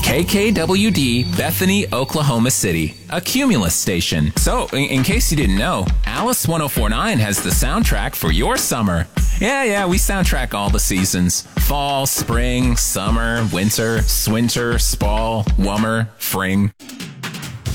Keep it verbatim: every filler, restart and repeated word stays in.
K K W D, Bethany, Oklahoma City, a Cumulus station. So, in, in case you didn't know, Alice one oh four point nine has the soundtrack for your summer. Yeah, yeah, we soundtrack all the seasons. Fall, spring, summer, winter, swinter, spall, wummer, fring.